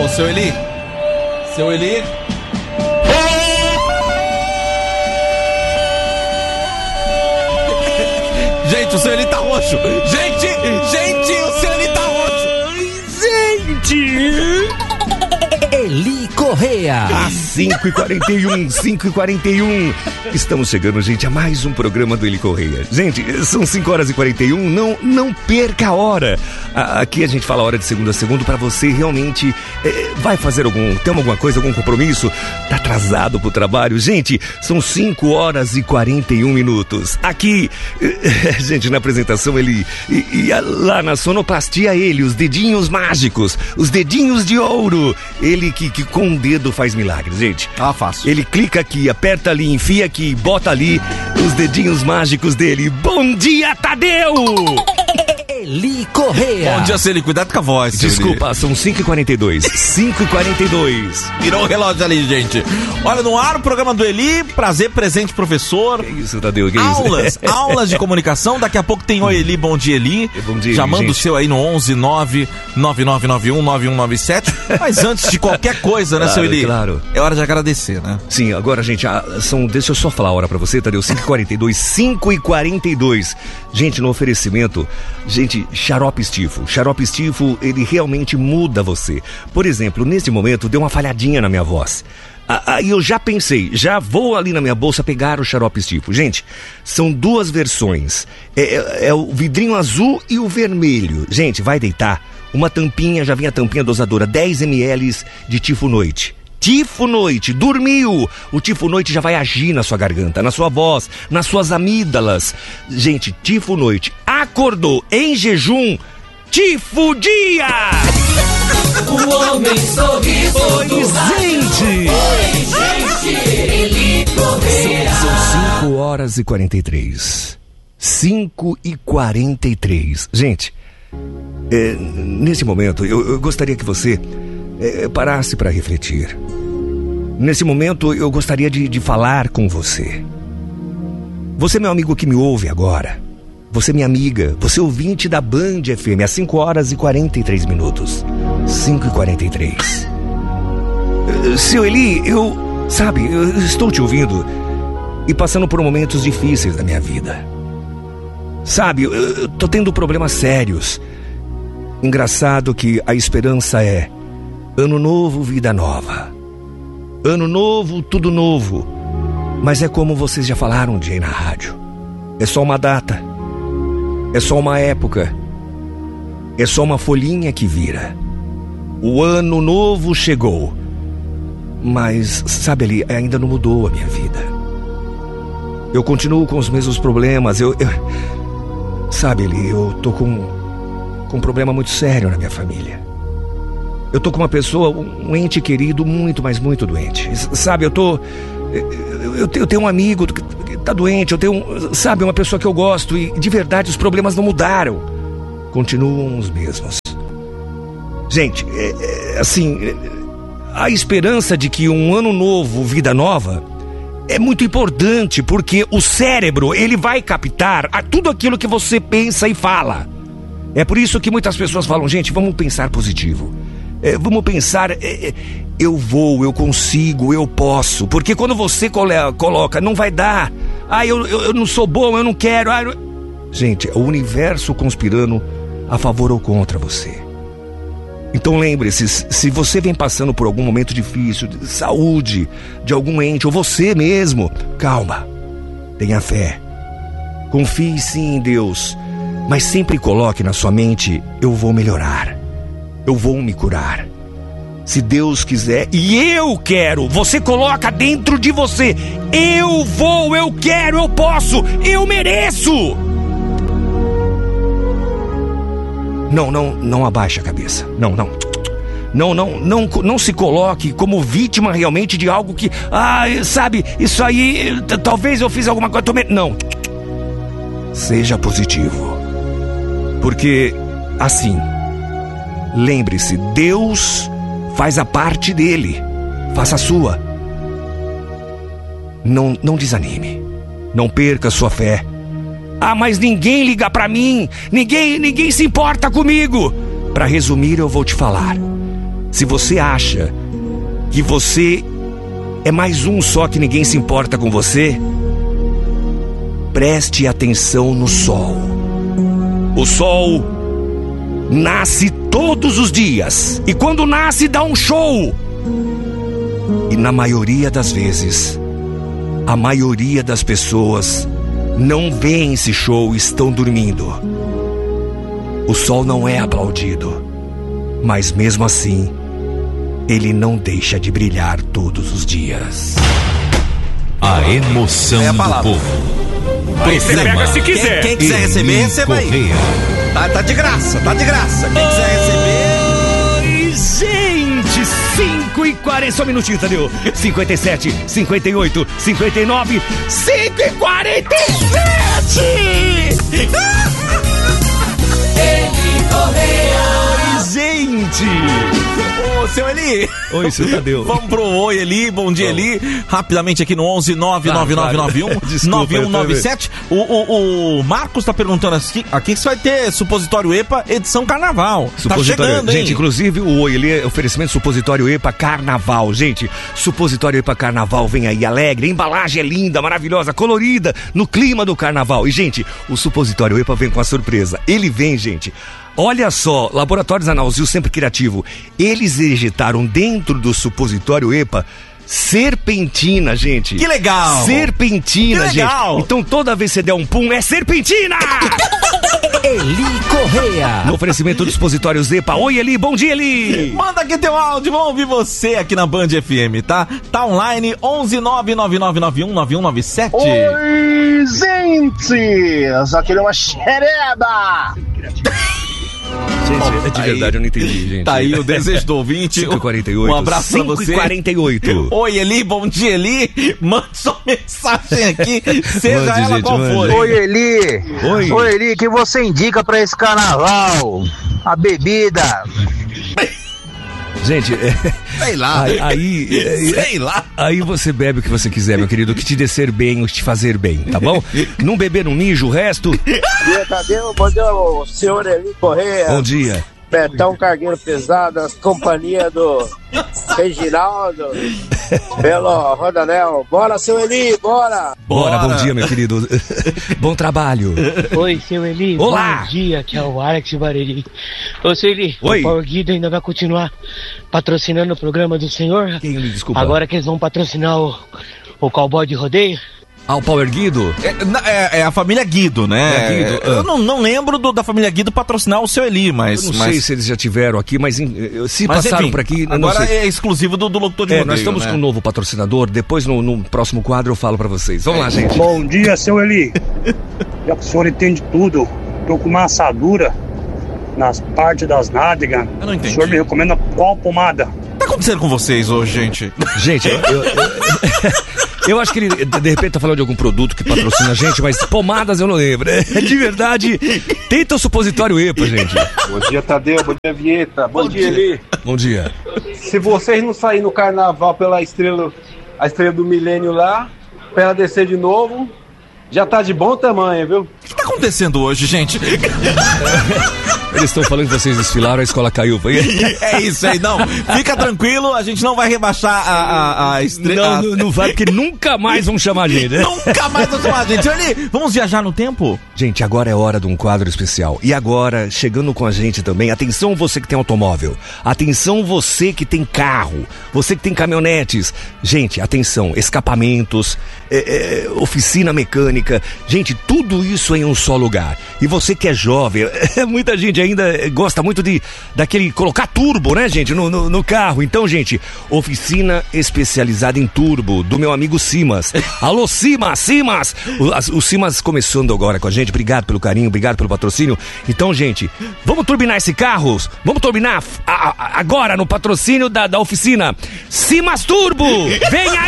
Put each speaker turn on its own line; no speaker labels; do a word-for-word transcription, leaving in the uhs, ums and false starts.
seu Eli? Seu Eli? Gente, o seu Eli tá roxo. Gente, gente, o seu Eli tá roxo.
Gente! Eli Correia.
Às cinco e quarenta e um, cinco e quarenta e um. Estamos chegando, gente, a mais um programa do Eli Correia. Gente, são cinco horas e quarenta e um, não, não perca a hora. Aqui a gente fala a hora de segundo a segundo pra você realmente é, vai fazer algum, tem alguma coisa, algum compromisso? Tá atrasado pro trabalho? Gente, são cinco horas e quarenta e um minutos. Aqui, é, gente, na apresentação ele, e, e lá na sonoplastia ele, os dedinhos mágicos, os dedinhos de ouro. Ele que, que com o dedo faz milagres, gente.
Ah, fácil.
Ele clica aqui, aperta ali, enfia aqui, bota ali os dedinhos mágicos dele. Bom dia, Tadeu!
Eli Correia.
Bom dia, Celi. Cuidado com a voz.
Desculpa, são cinco e quarenta e dois. cinco e quarenta e dois.
Virou o relógio ali, gente. Olha, no ar o programa do Eli. Prazer, presente, professor.
Que isso, Tadeu? Que
aulas,
isso?
aulas de comunicação. Daqui a pouco tem Oi Eli, bom dia, Eli.
Bom dia,
já manda
gente.
o seu aí no onze nove nove nove nove um nove um nove sete. Mas antes de qualquer coisa, né,
Claro,
seu Eli?
claro.
É hora de agradecer, né?
Sim, agora, gente, ah, são, deixa eu só falar a hora pra você, Tadeu. cinco e quarenta e dois. cinco e quarenta e dois. Gente, no oferecimento, gente, xarope estifo. Xarope estifo, ele realmente muda você. Por exemplo, nesse momento, deu uma falhadinha na minha voz. Aí eu já pensei, já vou ali na minha bolsa pegar o xarope estifo. Gente, são duas versões. É, é, é o vidrinho azul e o vermelho. Gente, vai deitar. Uma tampinha, já vem a tampinha dosadora, dez mililitros de Tifo Noite. Tifo Noite, dormiu! O Tifo Noite já vai agir na sua garganta, na sua voz, nas suas amígdalas. Gente, Tifo Noite, acordou em jejum, Tifo Dia!
O homem sorriso
Oi, gente!
Oi, gente! Eli Correia.
São cinco horas e quarenta e três. cinco e quarenta e três. Gente, é, nesse momento, eu, eu gostaria que você é, parasse para refletir. Nesse momento, eu gostaria de, de falar com você. Você, meu amigo que me ouve agora. Você, minha amiga. Você, ouvinte da Band F M. Às cinco horas e quarenta e três minutos. cinco e quarenta e três. Seu Eli, eu... Sabe, eu estou te ouvindo e passando por momentos difíceis da minha vida. Sabe, eu, eu tô tendo problemas sérios. Engraçado que a esperança é ano novo, vida nova. Ano novo, tudo novo. Mas é como vocês já falaram um dia aí na rádio. É só uma data. É só uma época. É só uma folhinha que vira. O ano novo chegou. Mas, sabe ali, ainda não mudou a minha vida. Eu continuo com os mesmos problemas. Eu... eu sabe, Eli, eu tô com... com um problema muito sério na minha família. Eu tô com uma pessoa, um ente querido muito, mas muito doente. Sabe, eu tô... Eu, eu, eu tenho um amigo que tá doente, eu tenho, sabe, uma pessoa que eu gosto e de verdade os problemas não mudaram. Continuam os mesmos. Gente, é, é, assim, é, a esperança de que um ano novo, vida nova, é muito importante porque o cérebro, ele vai captar a tudo aquilo que você pensa e fala. É por isso que muitas pessoas falam, gente, vamos pensar positivo. É, vamos pensar, é, eu vou, eu consigo, eu posso. Porque quando você cole- coloca, não vai dar. Ah, eu, eu, eu não sou bom, eu não quero. Ah, eu... Gente, é o universo conspirando a favor ou contra você. Então lembre-se, se você vem passando por algum momento difícil, de saúde, de algum ente, ou você mesmo, calma, tenha fé. Confie sim em Deus. Mas sempre coloque na sua mente, eu vou melhorar. Eu vou me curar. Se Deus quiser, e eu quero, você coloca dentro de você, eu vou, eu quero, eu posso, eu mereço. Não, não, não abaixe a cabeça. Não, não. Não, não, não, não se coloque como vítima realmente de algo que, ah, sabe, isso aí, talvez eu fiz alguma coisa, tomei... Não. Seja positivo. Porque, assim, lembre-se, Deus faz a parte dele, faça a sua. Não, não desanime, não perca sua fé. Ah, mas ninguém liga pra mim, ninguém, ninguém se importa comigo. Pra resumir, eu vou te falar. Se você acha que você é mais um só que ninguém se importa com você, preste atenção no sol. O sol nasce todos os dias. E quando nasce, dá um show. E na maioria das vezes, a maioria das pessoas não vêem esse show e estão dormindo. O sol não é aplaudido, mas mesmo assim, ele não deixa de brilhar todos os dias.
A emoção
É a
do
palavra.
povo.
Aí você pega se quiser.
Quem, quem quiser receber,
Eli
receba aí.
Correia.
Tá, tá de graça, tá de graça. Quem quiser receber.
Oi, gente, cinco e quarenta, só um minutinho, Tadeu. cinquenta e sete, cinquenta e oito, cinquenta e nove, cinco e quarenta e sete!
Eli Correia.
Gente!
Ô, seu Eli.
Oi, seu Tadeu.
Vamos pro Oi, Eli. Bom dia,
Vamos.
Eli. Rapidamente aqui no onze nove nove nove nove um
Desculpa,
nove um nove
eu
sete. O, o, o Marcos tá perguntando aqui, aqui se vai ter supositório EPA edição Carnaval. Tá chegando, hein?
Gente, inclusive o Oi, ele é oferecimento supositório EPA Carnaval. Gente, supositório EPA Carnaval vem aí alegre, a embalagem é linda, maravilhosa, colorida, no clima do carnaval. E, gente, o supositório EPA vem com a surpresa. Ele vem, gente... Olha só, Laboratórios Analzil sempre criativo. Eles digitaram dentro do supositório EPA serpentina, gente.
Que legal!
Serpentina,
Que legal!
gente. Então toda vez que você der um pum, é serpentina!
Eli Correia.
No oferecimento dos supositórios EPA. Oi, Eli, bom dia, Eli!
Manda aqui teu áudio, vamos ouvir você aqui na Band F M, tá? Tá online, onze nove nove nove nove um nove um nove sete.
Oi, gente! Eu só queria uma xereba!
Gente, de verdade eu não entendi, gente.
Tá aí o desejo do ouvinte.
cinco e quarenta e oito.
Um abraço pra você.
cinco e quarenta e oito.
Oi, Eli, bom dia, Eli. Mande sua mensagem aqui, seja
Mande,
ela
gente,
qual
mande.
for.
Oi, Eli!
Oi.
Oi, Eli, o que você indica pra esse carnaval? A bebida?
Gente, é,
Sei lá.
aí, aí, é,
Sei lá.
aí você bebe o que você quiser, meu querido, o que te descer bem, o que te fazer bem, tá bom? Não beber, não mijo, o resto...
Bom dia, Tadeu. Bom dia, o senhor Eli Correia.
Bom dia.
Betão Cargueiro Pesado, as companhia do Reginaldo, pelo Rodanel. Bora, seu Eli, bora!
Bora,
Bora.
bom dia, meu querido. Bom trabalho.
Oi, seu Eli.
Olá.
Bom dia, que é o Alex Bareri. Ô, seu Eli,
Oi.
o Power Guido ainda vai continuar patrocinando o programa do senhor?
Quem me desculpa?
Agora que eles vão patrocinar o, o cowboy de rodeio?
Ah, o Power Guido?
É, na- é- é a família Guido, né?
É, Guido,
Eu
ah.
não, não lembro do- da família Guido patrocinar o seu Eli, mas.
Eu não
mas,
sei se eles já tiveram aqui, mas em- eh, se
mas,
passaram
enfim,
por aqui, eu não
agora
sei.
é exclusivo do, do locutor de
É,
rodeio,
nós estamos
né?
com um novo patrocinador, depois no, no próximo quadro eu falo pra vocês. Vamos lá, gente.
Bom dia, seu Eli. Já que o senhor entende tudo, tô com uma assadura nas partes das nádegas.
Eu não
O
entendi.
senhor me recomenda qual pomada?
O que tá acontecendo com vocês hoje, gente?
Gente, eu, eu, eu- eu acho que ele de de repente tá falando de algum produto que patrocina a gente, mas pomadas eu não lembro. É, de verdade, tenta o supositório EPA, gente.
Bom dia, Tadeu. Bom dia, Vieta. Bom, dia, Eli.
Bom dia.
Se vocês não saírem no carnaval pela estrela, a estrela do milênio lá, pra ela descer de novo, já tá de bom tamanho, viu?
O que tá acontecendo hoje, gente?
Eles estão falando que vocês desfilaram, a escola caiu. Foi?
É isso aí, não. Fica tranquilo, a gente não vai rebaixar a, a, a estrela.
Não, não, não vai, porque nunca mais vão chamar a gente, né?
Nunca mais vou chamar a gente. Eli, vamos viajar no tempo?
Gente, agora é hora de um quadro especial. E agora, chegando com a gente também, atenção você que tem automóvel, atenção você que tem carro, você que tem caminhonetes. Gente, atenção, escapamentos, é, é, oficina mecânica, gente, tudo isso em um só lugar. E você que é jovem, muita gente ainda gosta muito de daquele colocar turbo, né, gente, no, no, no carro. Então, gente, oficina especializada em turbo do meu amigo Simas. Alô, Simas, Simas! O, as- o Simas começando agora com a gente. Obrigado pelo carinho, obrigado pelo patrocínio. Então, gente, vamos turbinar esse carro? Vamos turbinar a- a- agora no patrocínio da, da oficina Simas Turbo! Vem aí!